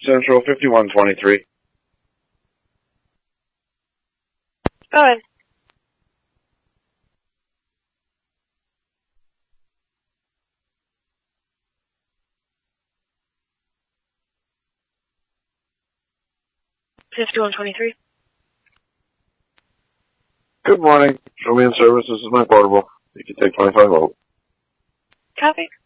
Central 5123. Go ahead. $5123. Good morning. Show me in service. This is my portable. You can take 25 volt. Copy.